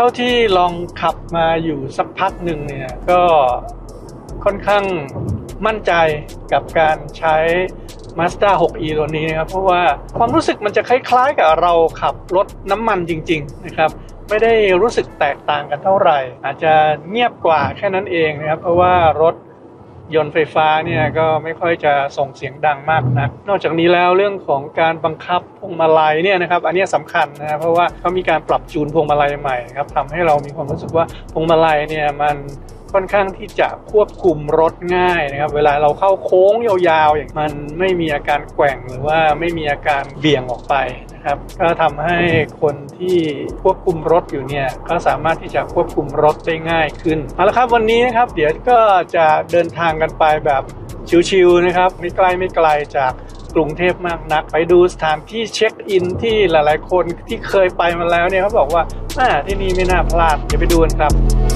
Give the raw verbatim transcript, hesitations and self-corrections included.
ท่าที่ลองขับมาอยู่สักพักหนึ่งเนี่ยก็ค่อนข้างมั่นใจกับการใช้ Mazda หกอี ตัวนี้นะครับเพราะว่าความรู้สึกมันจะคล้ายๆกับเราขับรถน้ำมันจริงๆนะครับไม่ได้รู้สึกแตกต่างกันเท่าไหร่อาจจะเงียบกว่าแค่นั้นเองนะครับเพราะว่ารถยนต์ไฟฟ้าเนี่ยก็ไม่ค่อยจะส่งเสียงดังมากนักนอกจากนี้แล้วเรื่องของการบังคับพวงมาลัยเนี่ยนะครับอันนี้สำคัญนะเพราะว่าเขามีการปรับจูนพวงมาลัยใหม่ครับทำให้เรามีความรู้สึกว่าพวงมาลัยเนี่ยมันค่อนข้างที่จะควบคุมรถง่ายนะครับเวลาเราเข้าโค้งยาวๆอย่างมันไม่มีอาการแกว่งหรือว่าไม่มีอาการเบี่ยงออกไปนะครับก็ทำให้คนที่ควบคุมรถอยู่เนี่ยก็สามารถที่จะควบคุมรถได้ง่ายขึ้นเอาละครับวันนี้นะครับเดี๋ยวก็จะเดินทางกันไปแบบชิวๆนะครับไม่ไกลไม่ไกลจากกรุงเทพมากนักไปดูสถานที่เช็คอินที่หลายๆคนที่เคยไปมาแล้วเนี่ยเขาบอกว่าที่นี่ไม่น่าพลาดเดี๋ยวไปดูกันครับ